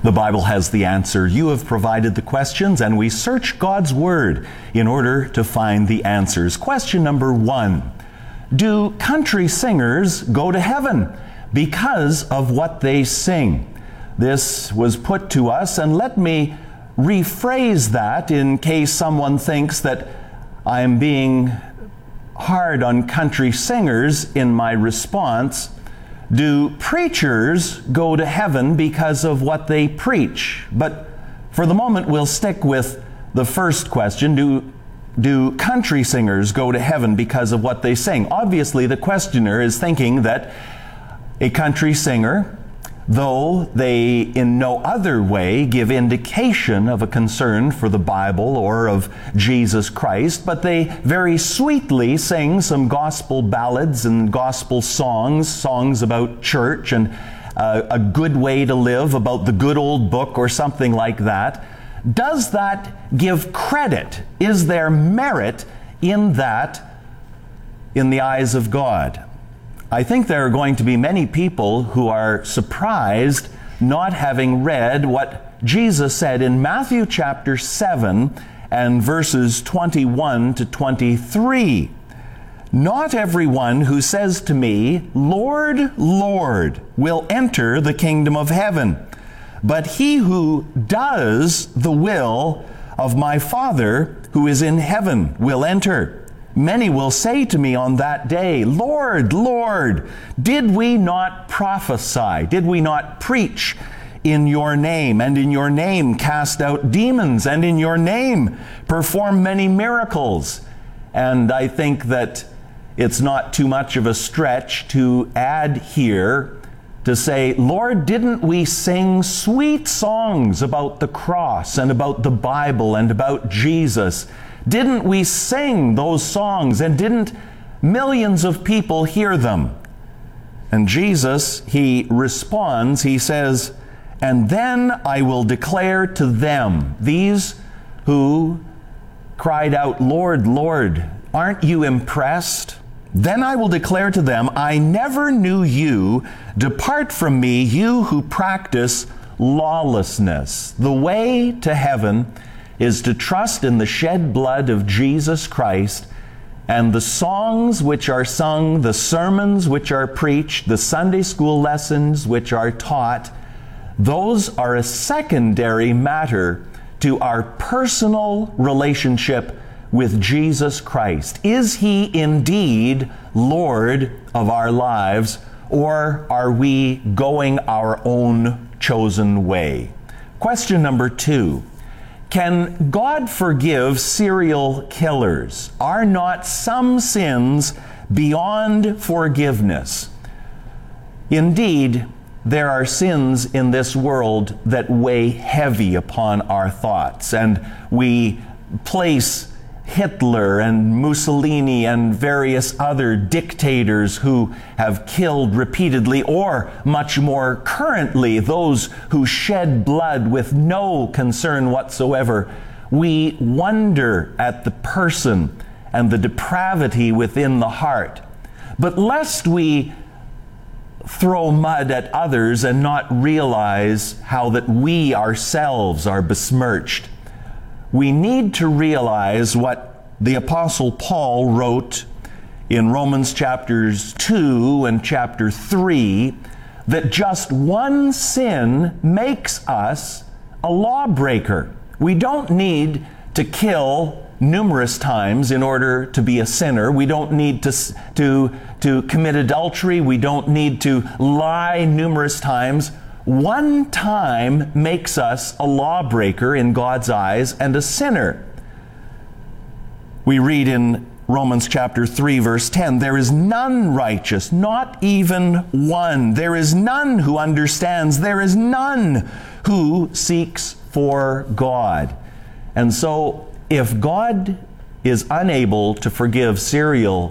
The Bible has the answer. You have provided the questions, and we search God's Word in order to find the answers. Question number 1. Do country singers go to heaven because of what they sing? This was put to us, and let me rephrase that in case someone thinks that I'm being hard on country singers in my response. Do preachers go to heaven because of what they preach? But for the moment, we'll stick with the first question. Do country singers go to heaven because of what they sing? Obviously, the questioner is thinking that a country singer, though they in no other way give indication of a concern for the Bible or of Jesus Christ, but they very sweetly sing some gospel ballads and gospel songs about church and a good way to live, about the good old book or something like that. Does that give credit? Is there merit in that in the eyes of God? I think there are going to be many people who are surprised not having read what Jesus said in Matthew chapter 7 and verses 21 to 23. Not everyone who says to me, Lord, Lord, will enter the kingdom of heaven, but he who does the will of my Father who is in heaven will enter. Many will say to me on that day, Lord, Lord, did we not prophesy? Did we not preach in your name, and in your name cast out demons, and in your name perform many miracles? And I think that it's not too much of a stretch to add here to say, Lord, didn't we sing sweet songs about the cross and about the Bible and about Jesus? Didn't we sing those songs, and didn't millions of people hear them? And Jesus, he responds, he says, and then I will declare to them, these who cried out, Lord, Lord, aren't you impressed? Then I will declare to them, I never knew you. Depart from me, you who practice lawlessness. The way to heaven is to trust in the shed blood of Jesus Christ, and the songs which are sung, the sermons which are preached, the Sunday school lessons which are taught, those are a secondary matter to our personal relationship with Jesus Christ. Is He indeed Lord of our lives, or are we going our own chosen way? Question number 2. Can God forgive serial killers? Are not some sins beyond forgiveness? Indeed, there are sins in this world that weigh heavy upon our thoughts, and we place Hitler and Mussolini and various other dictators who have killed repeatedly, or much more currently, those who shed blood with no concern whatsoever. We wonder at the person and the depravity within the heart. But lest we throw mud at others and not realize how that we ourselves are besmirched, we need to realize what the Apostle Paul wrote in Romans chapters 2 and chapter 3, that just one sin makes us a lawbreaker. We don't need to kill numerous times in order to be a sinner. We don't need to commit adultery. We don't need to lie numerous times. One time makes us a lawbreaker in God's eyes and a sinner. We read in Romans chapter 3, verse 10, there is none righteous, not even one. There is none who understands. There is none who seeks for God. And so, if God is unable to forgive serial